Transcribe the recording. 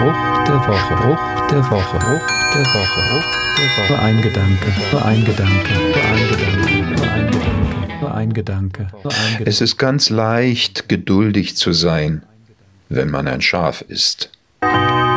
Spruch der Woche, Spruch der Woche, Spruch der Woche, Spruch der Woche. Nur ein Gedanke, nur ein Gedanke, nur ein Gedanke, nur ein Gedanke, nur ein Gedanke, nur ein Gedanke. Es ist ganz leicht, geduldig zu sein, wenn man ein Schaf ist.